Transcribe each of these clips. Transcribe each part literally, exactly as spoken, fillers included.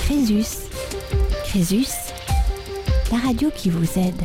Crésus. Crésus, la radio qui vous aide.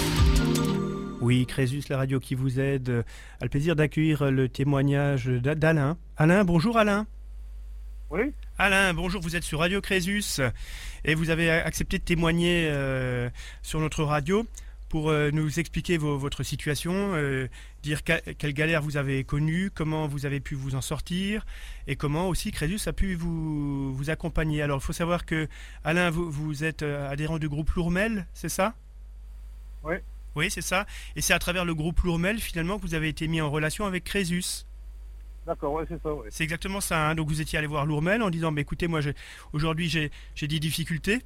Oui, Crésus, la radio qui vous aide, a le plaisir d'accueillir le témoignage d'Alain. Alain, bonjour Alain. Oui. Alain, bonjour, vous êtes sur Radio Crésus et vous avez accepté de témoigner euh, sur notre radio pour euh, nous expliquer vos, votre situation, euh, dire que, quelle galère vous avez connue, comment vous avez pu vous en sortir et comment aussi Crésus a pu vous, vous accompagner. Alors, il faut savoir que, Alain, vous, vous êtes adhérent du groupe Lourmel, c'est ça ? Oui. Oui, c'est ça. Et c'est à travers le groupe Lourmel, finalement, que vous avez été mis en relation avec Crésus. D'accord, ouais, c'est ça. Ouais. C'est exactement ça. Hein. Donc, vous étiez allé voir Lourmel en disant, bah, écoutez, moi, j'ai, aujourd'hui, j'ai, j'ai des difficultés.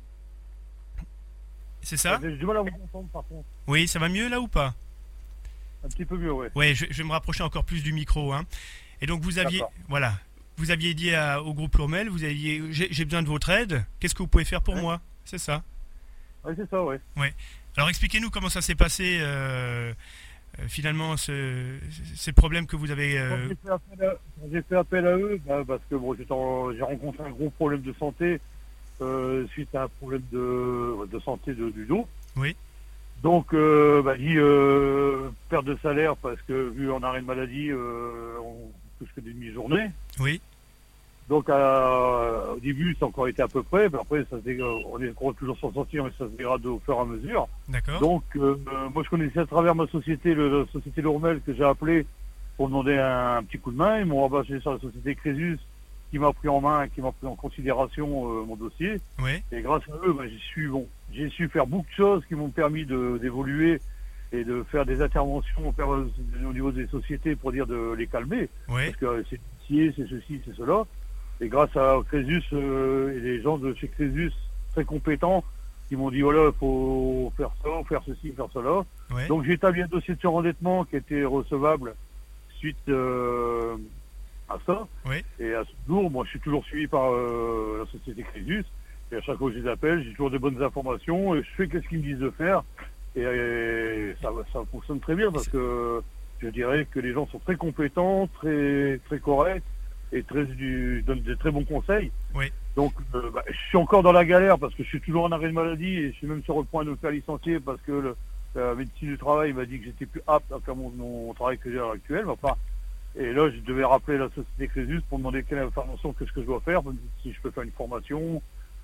C'est ça ? J'ai du mal à vous entendre, par contre. Oui, ça va mieux, là, ou pas ? Un petit peu mieux, oui. Oui, je, je vais me rapprocher encore plus du micro. Hein. Et donc, vous aviez, D'accord. voilà, vous aviez dit à, au groupe Lourmel, vous aviez, j'ai, j'ai besoin de votre aide. Qu'est-ce que vous pouvez faire pour ouais. moi ? C'est ça ? Oui, c'est ça, oui. Oui. Alors, expliquez-nous comment ça s'est passé, euh, euh, finalement, ce, ces problèmes que vous avez... Euh... Quand j'ai fait appel à, quand j'ai fait appel à eux, bah, parce que bon, j'étais en, j'ai rencontré un gros problème de santé euh, suite à un problème de, de santé de, du dos. Oui. Donc, euh, bah, dit euh, perte de salaire parce que vu en arrêt de maladie, euh, on touche que des demi-journées. Oui. Donc, euh, au début, ça a encore été à peu près. Mais après, ça se dé... on est toujours sans sortir, mais ça se dégrade au fur et à mesure. D'accord. Donc, euh, moi, je connaissais à travers ma société, le, la société Lourmel, que j'ai appelé pour demander un, un petit coup de main. Ils m'ont rabattu sur la société Crésus, qui m'a pris en main, qui m'a pris en considération euh, mon dossier. Oui. Et grâce à eux, bah, j'ai su, bon, j'ai su faire beaucoup de choses qui m'ont permis de, d'évoluer et de faire des interventions au niveau des sociétés pour dire de les calmer. Oui. Parce que c'est ci, c'est ceci, c'est cela. Et grâce à Crésus euh, et les gens de chez Crésus très compétents qui m'ont dit voilà, il faut faire ça, faire ceci, faire cela. Ouais. Donc j'ai établi un dossier de surendettement qui était recevable suite euh, à ça. Ouais. Et à ce jour, moi je suis toujours suivi par euh, la société Crésus. Et à chaque fois que je les appelle, j'ai toujours des bonnes informations et je fais ce qu'ils me disent de faire. Et, et ça, ça fonctionne très bien parce que je dirais que les gens sont très compétents, très, très corrects. Et très, du, donne des très bons conseils. Oui. Donc, euh, bah, je suis encore dans la galère parce que je suis toujours en arrêt de maladie et je suis même sur le point de me faire licencier parce que le, la médecine du travail m'a dit que j'étais plus apte à faire mon, mon travail que j'ai à l'heure actuelle. Enfin, et là, je devais rappeler la société Crésus pour demander quelle information, qu'est-ce que je dois faire, si je peux faire une formation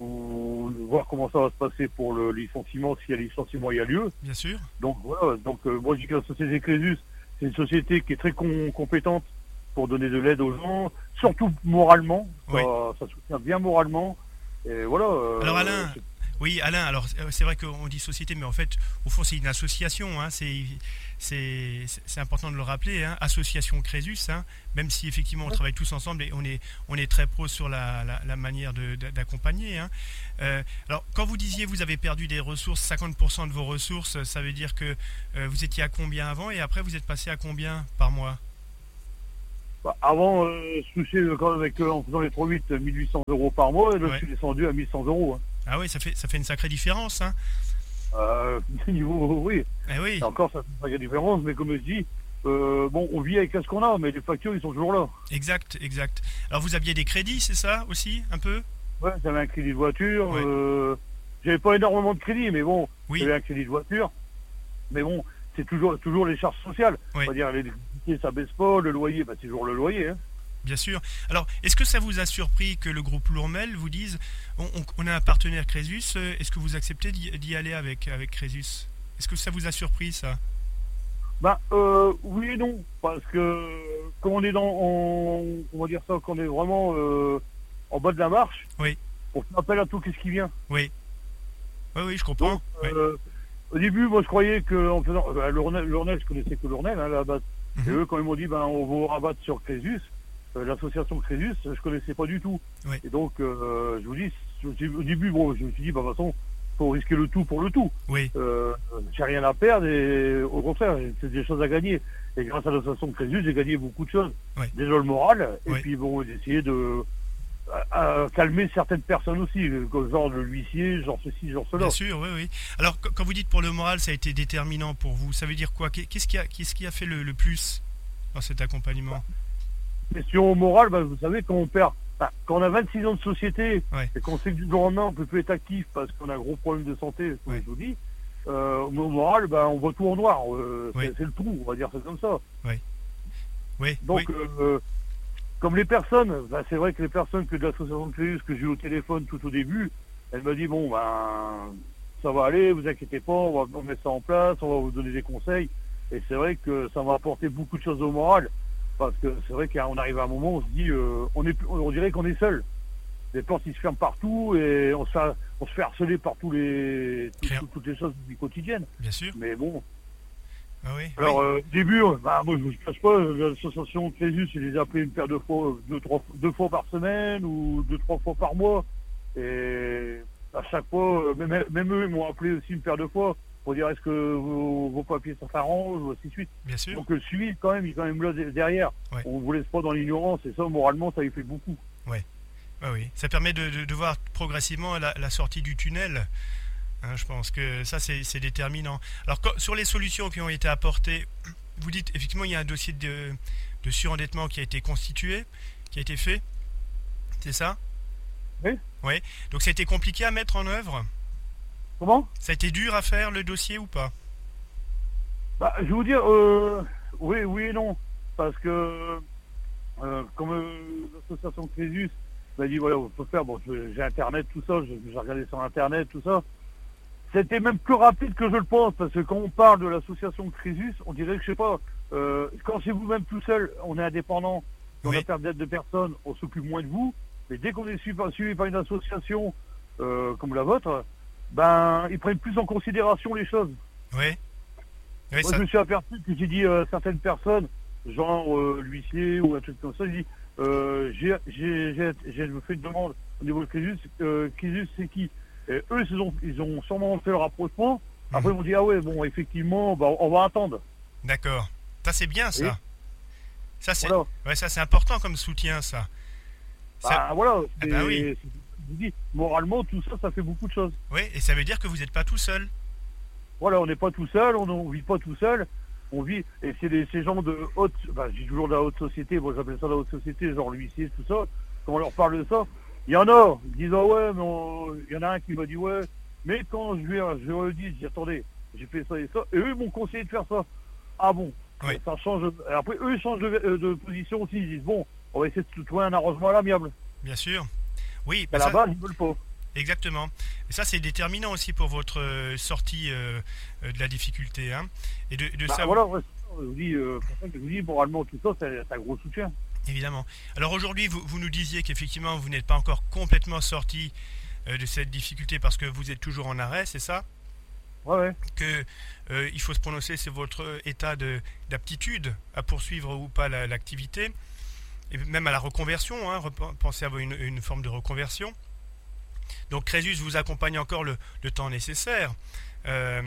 ou voir comment ça va se passer pour le licenciement, s'il y a licenciement, il y a lieu. Bien sûr. Donc, voilà. Donc, euh, moi, je dis que la société Crésus, c'est une société qui est très com- compétente pour donner de l'aide aux gens, surtout moralement, oui. ça, ça soutient bien moralement, et voilà. Euh, alors Alain, c'est... oui Alain, alors c'est vrai qu'on dit société, mais en fait, au fond c'est une association, hein, c'est, c'est, c'est important de le rappeler, hein, association Crésus, hein, même si effectivement on travaille tous ensemble et on est, on est très pro sur la, la, la manière de, de, d'accompagner. Hein. Euh, alors quand vous disiez vous avez perdu des ressources, cinquante pour cent de vos ressources, ça veut dire que euh, vous étiez à combien avant et après vous êtes passé à combien par mois ? Bah, avant, euh, je touchais quand même avec, euh, en faisant les trois huit, mille huit cents euros par mois, et là, ouais. Je suis descendu à mille cent euros. Hein. Ah oui, ça fait, ça fait une sacrée différence. Hein. Euh, niveau, oui. Eh oui. Et encore, ça fait une sacrée différence, mais comme je dis, euh, bon, on vit avec ce qu'on a, mais les factures, ils sont toujours là. Exact, exact. Alors, vous aviez des crédits, c'est ça, aussi, un peu ? Ouais, j'avais un crédit de voiture. Ouais. Euh, j'avais pas énormément de crédit, mais bon, oui. J'avais un crédit de voiture. Mais bon, c'est toujours, toujours les charges sociales. Oui. C'est-à-dire, les ça baisse pas, le loyer, bah, c'est toujours le loyer. Hein. Bien sûr. Alors, est-ce que ça vous a surpris que le groupe Lourmel vous dise on, on, on a un partenaire Crésus, est-ce que vous acceptez d'y, d'y aller avec, avec Crésus ? Est-ce que ça vous a surpris, ça ? Bah, euh, oui et non. Parce que, quand on est dans, on, on va dire ça, qu'on est vraiment euh, en bas de la marche, oui. On fait appel à tout ce qui vient. Oui. Oui, oui, je comprends. Donc, euh, oui. Au début, moi, je croyais que, en faisant, bah, Lourmel, Lourmel, je connaissais que Lourmel, hein, à la base. Et eux, quand ils m'ont dit, ben, on vous rabattre sur Crésus, euh, l'association Crésus, je ne connaissais pas du tout. Oui. Et donc, euh, je vous dis, au début, bon, je me suis dit, bah, de toute façon, il faut risquer le tout pour le tout. Oui. Euh, j'ai rien à perdre et au contraire, c'est des choses à gagner. Et grâce à l'association Crésus, j'ai gagné beaucoup de choses. Oui. Déjà le moral, et oui. puis bon, j'ai essayé de à, à calmer certaines personnes aussi, genre le huissier, genre ceci, genre cela. Bien sûr, oui, oui. Alors, quand vous dites pour le moral, ça a été déterminant pour vous, ça veut dire quoi ? Qu'est-ce qui a, qu'est-ce qui a fait le, le plus dans cet accompagnement ? Question morale, bah, vous savez, quand on perd Enfin, quand on a vingt-six ans de société, Ouais. et qu'on sait que du jour au lendemain, on peut plus être actif parce qu'on a un gros problème de santé, comme Ouais. je vous dis, euh, au moral, ben, on voit tout en noir. Euh, Oui. c'est, c'est le trou, on va dire ça comme ça. Oui, Donc, oui, euh, comme les personnes, ben, c'est vrai que les personnes que de l'association de Créus, que j'ai eu au téléphone tout au début, elle m'a dit, bon, ben, ça va aller, vous inquiétez pas, on va on met ça en place, on va vous donner des conseils. Et c'est vrai que ça m'a apporté beaucoup de choses au moral. Parce que c'est vrai qu'on arrive à un moment, on se dit, euh, on, est, on dirait qu'on est seul. Les portes, ils se ferment partout et on se fait, on se fait harceler par tous les, tout- Claire. tout- toutes les choses du quotidien. bien sûr. Mais bon, Ah oui, alors oui. euh, au début, euh, bah, moi je ne cache pas, euh, l'association Crésus, je les ai appelés une paire de fois, deux, trois, deux fois par semaine ou deux, trois fois par mois. Et à chaque fois, euh, même, même eux, ils m'ont appelé aussi une paire de fois pour dire est-ce que vos, vos papiers ça s'arrange ou ainsi de suite. Bien sûr. Donc le suivi, quand même, il est quand même là de- derrière. Ouais. On ne vous laisse pas dans l'ignorance et ça, moralement, ça lui fait beaucoup. Ah oui, ça permet de, de- de voir progressivement la, la sortie du tunnel. Hein, je pense que ça, c'est c'est déterminant. Alors, quand- sur les solutions qui ont été apportées, vous dites effectivement il y a un dossier de, de surendettement qui a été constitué, qui a été fait. C'est ça? Oui. Oui. Donc, ça a été compliqué à mettre en œuvre. Comment? Ça a été dur à faire le dossier ou pas? Bah, je vais vous dire, euh, oui, oui et non. Parce que, euh, comme euh, l'association Crésus m'a dit, voilà, on peut faire, bon, je- j'ai Internet, tout ça, je- j'ai regardé sur Internet, tout ça. C'était même plus rapide que je le pense, parce que quand on parle de l'association Crésus, on dirait que, je sais pas, euh, quand c'est vous-même tout seul, on est indépendant, on Oui. a perte d'aide de personne, on s'occupe moins de vous. Mais dès qu'on est suivi, suivi par une association euh, comme la vôtre, ben, ils prennent plus en considération les choses. Oui. Oui, Moi, ça- je me suis aperçu que j'ai dit à certaines personnes, genre euh, l'huissier ou un truc comme ça, j'ai dit, euh, j'ai, j'ai, j'ai, j'ai fait une demande au niveau de Crésus, euh, Crésus c'est qui? Et eux, ils ont, ils ont sûrement fait le rapprochement. Après, Mhm. ils m'ont dit, ah ouais, bon, effectivement, bah, on va attendre. D'accord. Ça, c'est bien, ça. Oui. Ça, c'est Voilà. ouais, ça, c'est important comme soutien, ça. Ça- Bah, voilà. Ah bah c'est- oui. c'est- je vous dis, moralement, tout ça, ça fait beaucoup de choses. Oui, et ça veut dire que vous n'êtes pas tout seul. Voilà, on n'est pas tout seul, on ne vit pas tout seul. On vit, et c'est des, ces gens de haute, bah, j'ai toujours de la haute société, moi j'appelle ça la haute société, genre l'huissier, tout ça. Quand on leur parle de ça, il y en a, ils disent, ah ouais, mais on- il y en a un qui m'a dit, ouais, mais quand je lui, je lui ai dit, j'ai dit, attendez, j'ai fait ça et ça, et eux ils m'ont conseillé de faire ça. Ah bon, Oui. ça change, et après eux ils changent de, euh, de position aussi, ils disent, bon, on va essayer de trouver un arrangement à l'amiable. Bien sûr. Oui, À bah la ça- base, ils veulent pas. exactement. Et ça, c'est déterminant aussi pour votre euh, sortie euh, euh, de la difficulté. Hein. Et de, de Bah, ça, voilà, ouais, c'est ça, je vous dis, euh, pour ça que je vous dis, moralement, tout ça, c'est c'est un gros soutien. évidemment. Alors aujourd'hui, vous, vous nous disiez qu'effectivement, vous n'êtes pas encore complètement sorti euh, de cette difficulté parce que vous êtes toujours en arrêt, c'est ça? Ouais, ouais. Que euh, il faut se prononcer sur votre état de- d'aptitude à poursuivre ou pas la- l'activité, et même à la reconversion, hein, rep- pensez à une, une forme de reconversion. Donc Crésus vous accompagne encore le, le temps nécessaire. Euh,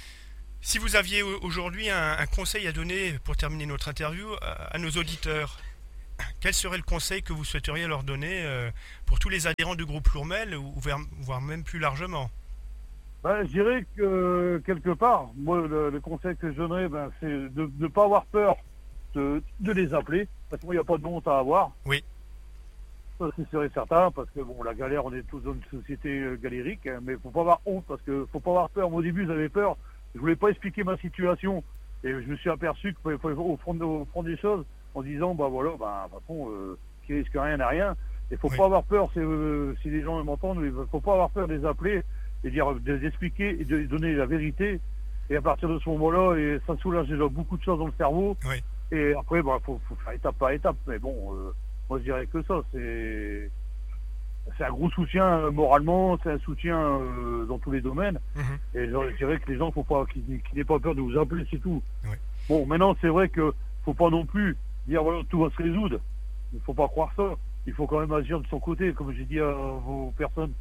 si vous aviez au- aujourd'hui un, un conseil à donner pour terminer notre interview à, à nos auditeurs, quel serait le conseil que vous souhaiteriez leur donner euh, pour tous les adhérents du groupe Lourmel, ou vers- voire même plus largement? Ben, je dirais que quelque part, moi, le, le conseil que je donnerais, ben, c'est de ne pas avoir peur de, de les appeler, parce qu'il n'y a pas de honte à avoir. Oui. Ça, c'est sûr et certain, parce que bon, la galère, on est tous dans une société euh, galérique, hein, mais faut pas avoir honte, parce que faut pas avoir peur. Moi, au début, j'avais peur, je voulais pas expliquer ma situation, et je me suis aperçu qu'il faut au fond, au fond des choses, en disant, bah voilà, bah, de toute façon, euh, qui risque rien n'a rien. Il faut Oui. pas avoir peur, c'est, euh, si les gens m'entendent, il faut pas avoir peur de les appeler et dire, de les expliquer et de les donner la vérité. Et à partir de ce moment-là, et ça soulage déjà beaucoup de choses dans le cerveau. Oui. Et après, bah, faut, faut faire étape par étape. Mais bon, euh, moi je dirais que ça, c'est, c'est un gros soutien euh, moralement, c'est un soutien euh, dans tous les domaines. Mhm. Et je je dirais que les gens, faut pas, qu'ils qu'ils n'aient pas peur de vous appeler, c'est tout. Oui. Bon, maintenant, c'est vrai que faut pas non plus dire, voilà, tout va se résoudre. Il faut pas croire ça. Il faut quand même agir de son côté, comme j'ai dit à vos personnes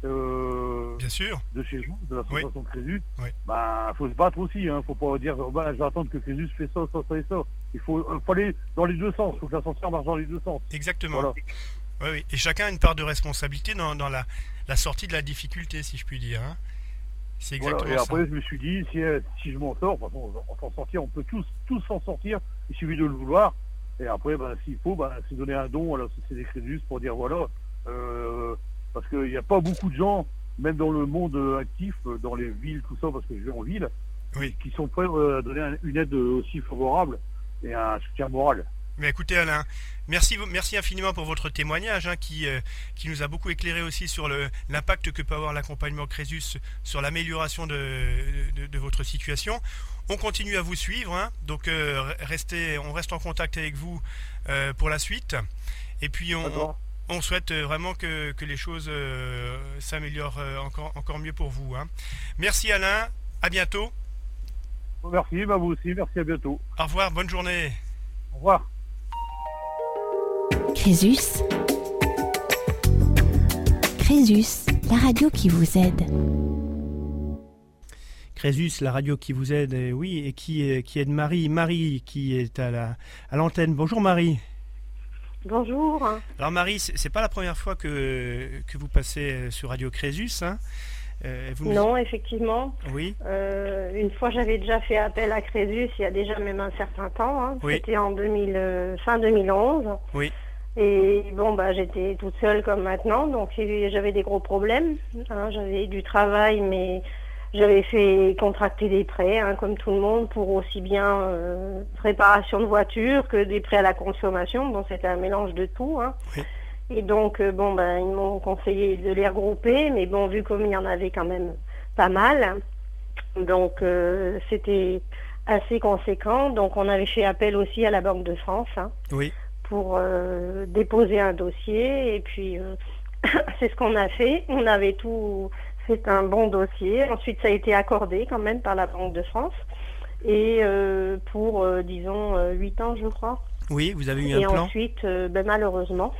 euh, Bien sûr. de chez vous, de l'association Crésus. Oui. Bah, faut se battre aussi. Hein. Faut pas dire, bah, je vais attendre que Crésus fait ça, ça, ça et ça. Il faut, euh, faut aller dans les deux sens. Il faut que l'ascenseur marche dans les deux sens. Exactement. Voilà. Oui, oui. Et chacun a une part de responsabilité dans, dans la, la sortie de la difficulté, si je puis dire. Hein. C'est exactement Voilà. Et après, ça. je me suis dit, si, euh, si je m'en sors, de toute façon, on va s'en sortir. On peut tous, tous s'en sortir. Il suffit de le vouloir. Et après, ben, s'il faut, ben, c'est donner un don à la Société Crésus pour dire voilà, euh, parce qu'il n'y a pas beaucoup de gens, même dans le monde actif, dans les villes, tout ça, parce que je vais en ville, Oui. qui sont prêts à donner un- une aide aussi favorable et un soutien moral. Mais écoutez Alain, merci, merci infiniment pour votre témoignage hein, qui, euh, qui nous a beaucoup éclairé aussi sur le, l'impact que peut avoir l'accompagnement Crésus sur l'amélioration de, de, de votre situation. On continue à vous suivre, hein, donc euh, restez, on reste en contact avec vous euh, pour la suite. Et puis on, on, on souhaite vraiment que, que les choses euh, s'améliorent euh, encore, encore mieux pour vous. Hein. Merci Alain, à bientôt. Merci, bah vous aussi, merci, à bientôt. Au revoir, bonne journée. Au revoir. Crésus. Crésus, la radio qui vous aide. Crésus, la radio qui vous aide, et oui, et qui, qui aide Marie. Marie qui est à, la, à l'antenne. Bonjour Marie. Bonjour. Alors Marie, c'est, c'est pas la première fois que, que vous passez sur Radio Crésus, hein euh, vous nous... Non, effectivement. Oui. Euh, une fois, j'avais déjà fait appel à Crésus, il y a déjà même un certain temps. Hein. Oui. C'était en deux mille, euh, fin deux mille onze. Oui. Et bon, bah, j'étais toute seule comme maintenant, donc j'avais des gros problèmes. Hein. J'avais du travail, mais j'avais fait contracter des prêts, hein, comme tout le monde, pour aussi bien euh, réparation de voiture que des prêts à la consommation. Bon, c'était un mélange de tout. Hein. Oui. Et donc, euh, bon, ben, ils m'ont conseillé de les regrouper, mais bon, vu comme il y en avait quand même pas mal, donc euh, c'était assez conséquent. Donc, on avait fait appel aussi à la Banque de France hein, Oui. pour euh, déposer un dossier. Et puis, euh, c'est ce qu'on a fait. On avait tout fait un bon dossier. Ensuite, ça a été accordé quand même par la Banque de France. Et euh, pour, euh, disons, euh, huit ans, je crois. Oui, vous avez eu Et un plan. ensuite, euh, ben, malheureusement,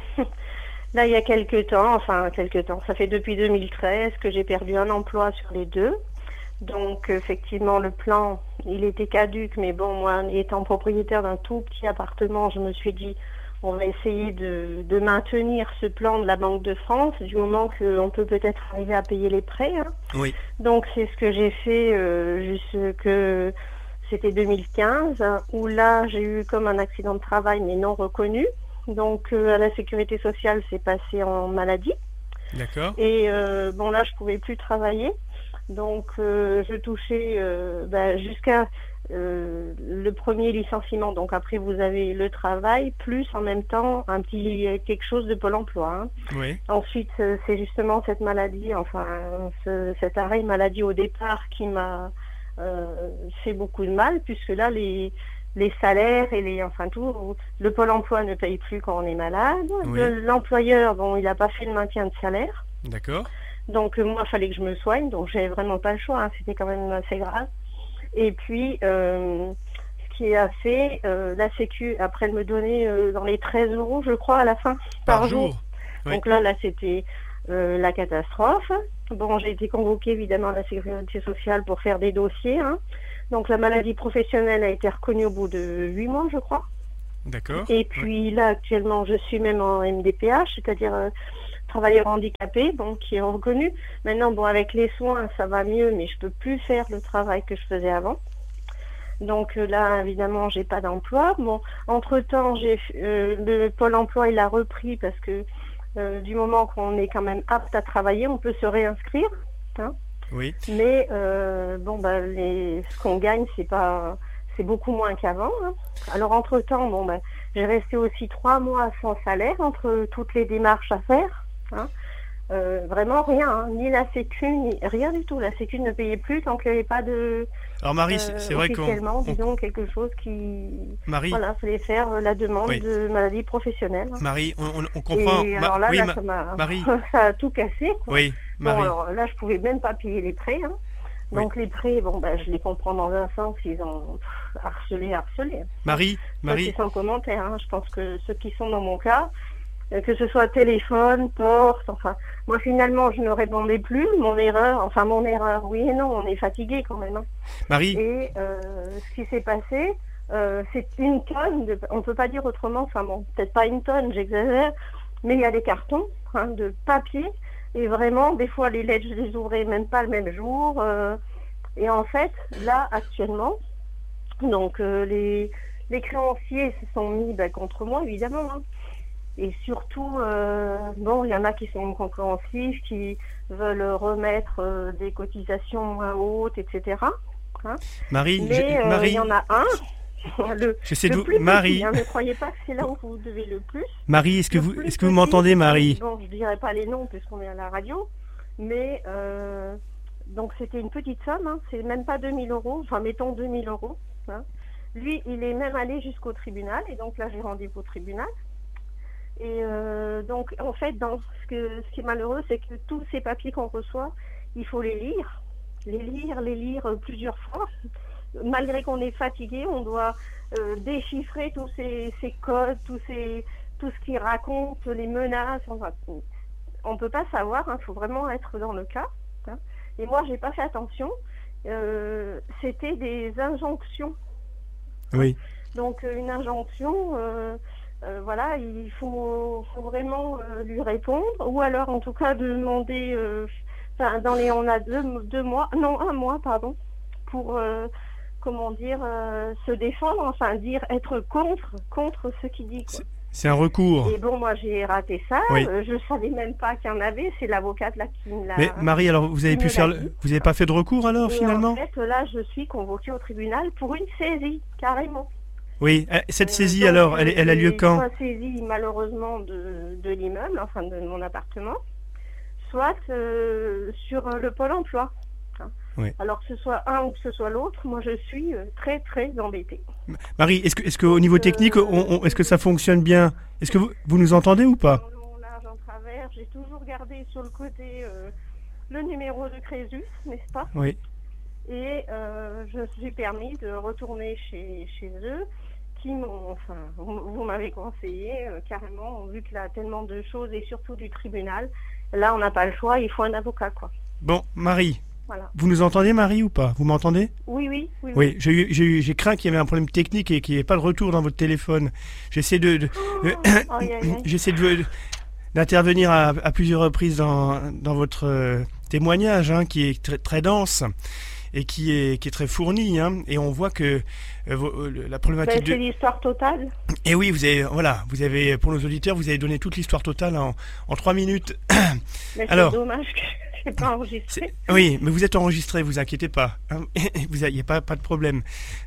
là, il y a quelques temps, enfin, quelques temps, ça fait depuis deux mille treize que j'ai perdu un emploi sur les deux. Donc, effectivement, le plan, il était caduc, mais bon, moi, étant propriétaire d'un tout petit appartement, je me suis dit, on va essayer de, de maintenir ce plan de la Banque de France, du moment qu'on peut peut-être arriver à payer les prêts. Hein. Oui. Donc, c'est ce que j'ai fait euh, jusque... C'était deux mille quinze, où là, j'ai eu comme un accident de travail, mais non reconnu. Donc, euh, à la sécurité sociale, c'est passé en maladie. D'accord. Et euh, bon, là, je pouvais plus travailler. Donc, euh, je touchais euh, bah, jusqu'à euh, le premier licenciement. Donc, après, vous avez le travail, plus en même temps un petit quelque chose de Pôle emploi. Hein. Oui. Ensuite, euh, c'est justement cette maladie, enfin, ce, cet arrêt maladie au départ qui m'a euh, fait beaucoup de mal, puisque là, les... les salaires et les, enfin tout, le Pôle emploi ne paye plus quand on est malade. Oui. Le, l'employeur, bon, il n'a pas fait le maintien de salaire. D'accord. Donc euh, moi, il fallait que je me soigne, donc j'avais vraiment pas le choix. Hein, c'était quand même assez grave. Et puis, euh, ce qui a fait, euh, la Sécu, après de me donner euh, dans les treize euros, je crois, à la fin, par, Par jour. jour. Oui. Donc là, là, c'était euh, la catastrophe. Bon, j'ai été convoquée évidemment à la Sécurité sociale pour faire des dossiers. Hein. Donc la maladie professionnelle a été reconnue au bout de huit mois, je crois. D'accord. Et puis oui. Là, actuellement, je suis même en M D P H, c'est-à-dire euh, travailleur handicapé, bon, qui est reconnu. Maintenant, bon, avec les soins, ça va mieux, mais je peux plus faire le travail que je faisais avant. Donc euh, là, évidemment, j'ai pas d'emploi. Bon, entre-temps, j'ai euh, le Pôle emploi, il a repris parce que euh, du moment qu'on est quand même apte à travailler, on peut se réinscrire. Hein. Oui. Mais euh, bon, bah, les, ce qu'on gagne, c'est pas, c'est beaucoup moins qu'avant. Hein. Alors entre temps, bon, bah, j'ai resté aussi trois mois sans salaire entre toutes les démarches à faire. Hein. Euh, vraiment rien, hein. Ni la Sécu, ni rien du tout. La Sécu ne payait plus tant qu'il n'y avait pas de. Alors Marie, euh, c'est vrai qu'on. Officiellement, on... disons quelque chose qui. Marie. Voilà, fallait faire la demande Oui. de maladie professionnelle. Hein. Marie, on, on, on comprend. Et Ma... alors là, oui, là ma... ça, m'a... Marie. ça a tout cassé. Quoi. Oui, Marie. Bon, alors là, je pouvais même pas payer les prêts. Hein. Donc oui. Les prêts, bon, ben, je les comprends dans un sens, ils ont harcelé, harcelé. Marie, Marie. C'est sans commentaire. Hein. Je pense que ceux qui sont dans mon cas, euh, que ce soit téléphone, porte, enfin, moi finalement, je ne répondais plus. Mon erreur, enfin mon erreur, oui et non, on est fatigué quand même. Hein. Marie. Et euh, ce qui s'est passé, euh, c'est une tonne, de, on ne peut pas dire autrement, enfin bon, peut-être pas une tonne, j'exagère, mais il y a des cartons hein, de papier. Et vraiment, des fois, les lettres, je les ouvrais même pas le même jour. Euh, et en fait, là, actuellement, donc euh, les, les créanciers se sont mis ben, contre moi, évidemment. Hein. Et surtout, euh, bon, il y en a qui sont compréhensifs, qui veulent remettre euh, des cotisations moins hautes, et cetera. Hein. Marie, Mais je, euh, Marie, il y en a un, le, j'essaie de le vous- plus Marie. petit, hein, ne croyez pas que c'est là où vous devez le plus. Marie, est-ce que Le vous, plus est-ce que vous petit, m'entendez, Marie? Bon, je dirais pas les noms puisqu'on est à la radio, mais euh, donc c'était une petite somme, hein, c'est même pas deux mille euros, enfin mettons deux mille euros. Hein. Lui, il est même allé jusqu'au tribunal, et donc là j'ai rendez-vous au tribunal. Et euh, donc en fait, dans ce, que, ce qui est malheureux, c'est que tous ces papiers qu'on reçoit, il faut les lire, les lire, les lire euh, plusieurs fois. Malgré qu'on est fatigué, on doit euh, déchiffrer tous ces, ces codes, tous ces, tout ce qui raconte, les menaces. Enfin, on ne peut pas savoir, il faut vraiment être dans le cas. Hein. Et moi, j'ai pas fait attention. Euh, c'était des injonctions. Oui. Donc, euh, une injonction, euh, euh, voilà, il faut, faut vraiment euh, lui répondre, ou alors, en tout cas, demander. Euh, enfin, dans les, on a deux, deux mois, non, un mois, pardon, pour. Euh, comment dire, euh, se défendre, enfin dire être contre, contre ce qu'il dit. Quoi. C'est- C'est un recours. Et bon, moi j'ai raté ça, Oui. euh, je savais même pas qu'il y en avait, c'est l'avocate là qui me l'a... Mais Marie, alors vous avez il pu me faire, l'a le- dit. vous n'avez pas fait de recours alors Et finalement? en fait, là, je suis convoquée au tribunal pour une saisie, carrément. Oui. Euh, Cette Euh, saisie donc, alors, elle, elle a lieu j'ai quand? soit saisie malheureusement de, de l'immeuble, enfin de mon appartement, soit euh, sur euh, le pôle emploi. Hein. Oui. Alors que ce soit un ou que ce soit l'autre, moi je suis euh, très très embêtée. Marie, est-ce que, est-ce qu'au niveau technique, on- on- est-ce que ça fonctionne bien? Est-ce que vous, vous nous entendez ou pas? En long, large, en travers, j'ai toujours gardé sur le côté euh, le numéro de Crésus, n'est-ce pas? Oui. Et euh, je me suis permis de retourner chez, chez eux, qui m'ont, enfin, vous, vous m'avez conseillé euh, carrément, vu qu'il y a tellement de choses, et surtout du tribunal, là on n'a pas le choix, il faut un avocat, quoi. Bon, Marie, Voilà. vous nous entendez, Marie, ou pas? Vous m'entendez? Oui, oui, oui. Oui, j'ai eu, j'ai eu, j'ai craint qu'il y avait un problème technique et qu'il n'y ait pas de retour dans votre téléphone. J'essaie de, de- de- Aïe, aïe, aïe. j'essaie de, d'intervenir à, à plusieurs reprises dans, dans votre euh, témoignage, hein, qui est très, très dense et qui est, qui est très fourni, hein, et on voit que euh, vos- euh, la Ben, problématique c'est de... l'histoire totale. Et oui, vous avez, voilà, vous avez, pour nos auditeurs, vous avez donné toute l'histoire totale en, en trois minutes. Mais Alors. c'est dommage que je n'ai pas enregistré. C'est- Oui, mais vous êtes enregistré, vous inquiétez pas. hein. Vous il n'y a pas, pas de problème.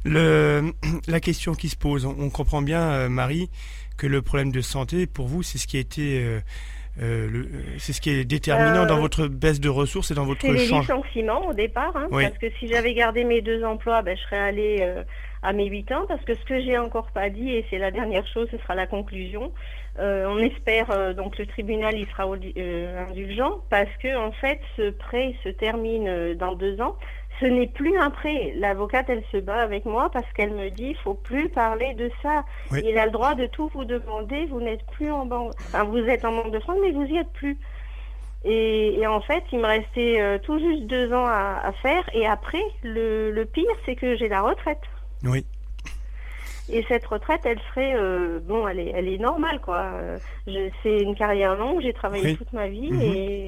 Le, la question qui se pose, on, on comprend bien, euh, Marie, que le problème de santé, pour vous, c'est ce qui a été, euh, euh, le- c'est ce qui est déterminant Euh, dans votre baisse de ressources et dans votre C'est les changement. licenciements au départ, hein, Oui. parce que si j'avais gardé mes deux emplois, ben, je serais allée euh, à mes huit ans, parce que ce que j'ai encore pas dit, et c'est la dernière chose, ce sera la conclusion, euh, on espère, euh, donc le tribunal il sera audi- euh, indulgent, parce que en fait ce prêt se termine euh, dans deux ans. Ce n'est plus un prêt. L'avocate, elle se bat avec moi parce qu'elle me dit, il faut plus parler de ça. Oui. Il a le droit de tout vous demander. Vous n'êtes plus en banque. Enfin, vous êtes en manque de fonds, mais vous y êtes plus. Et, et en fait, il me restait euh, tout juste deux ans à, à faire. Et après, le, le pire, c'est que j'ai la retraite. Oui. Et cette retraite, elle serait, euh, bon, elle est, elle est normale, quoi. Euh, je- c'est une carrière longue. J'ai travaillé Oui. toute ma vie Mhm. et